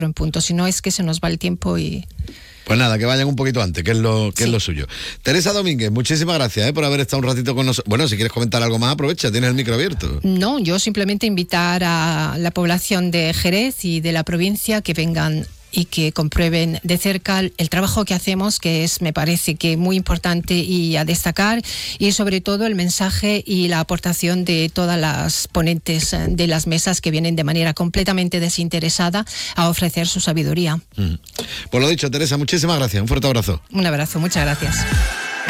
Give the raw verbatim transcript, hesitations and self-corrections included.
en punto, si no es que se nos va el tiempo y... Pues nada, que vayan un poquito antes, que es lo que Sí. es lo suyo. Teresa Domínguez, muchísimas gracias ¿eh? por haber estado un ratito con nosotros. Bueno, si quieres comentar algo más, aprovecha, tienes el micro abierto. No, yo simplemente invitar a la población de Jerez y de la provincia que vengan y que comprueben de cerca el trabajo que hacemos, que es, me parece que muy importante y a destacar, y sobre todo el mensaje y la aportación de todas las ponentes de las mesas que vienen de manera completamente desinteresada a ofrecer su sabiduría. Mm. Pues lo dicho, Teresa, muchísimas gracias, un fuerte abrazo. Un abrazo, muchas gracias.